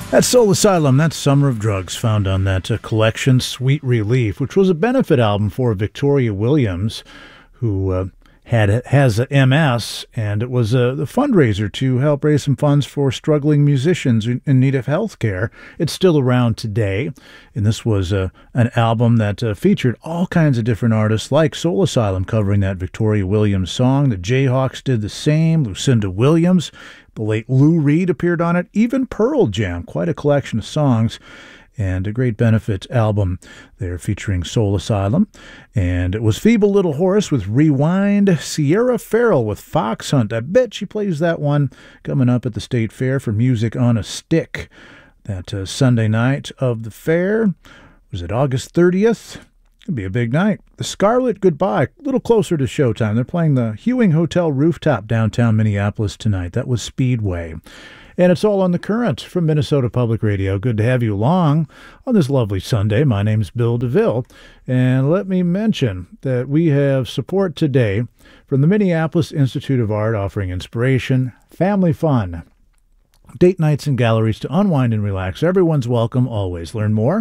That's Soul Asylum. That's Summer of Drugs, found on that collection, Sweet Relief, which was a benefit album for Victoria Williams, who has a MS, and it was a fundraiser to help raise some funds for struggling musicians in need of health care. It's still around today, and this was an album that featured all kinds of different artists, like Soul Asylum covering that Victoria Williams song. The Jayhawks did the same. Lucinda Williams, the late Lou Reed appeared on it. Even Pearl Jam, quite a collection of songs. And a great benefit album there featuring Soul Asylum. And it was Feeble Little Horse with Rewind, Sierra Farrell with Fox Hunt. I bet she plays that one coming up at the State Fair for Music on a Stick. That Sunday night of the fair. Was it August 30th? It'll be a big night. The Scarlet Goodbye, a little closer to showtime. They're playing the Hewing Hotel rooftop downtown Minneapolis tonight. That was Speedway. And it's all on the Current from Minnesota Public Radio. Good to have you along on this lovely Sunday. My name's Bill DeVille. And let me mention that we have support today from the Minneapolis Institute of Art, offering inspiration, family fun, date nights and galleries to unwind and relax. Everyone's welcome always. Learn more